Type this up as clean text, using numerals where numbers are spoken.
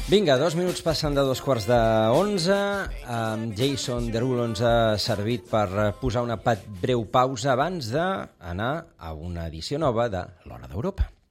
Vinga, 2 minuts passen de 2:15. Jason Derulo ens ha servit per posar una breu pausa abans d'anar a una edició nova de l'Hora d'Europa.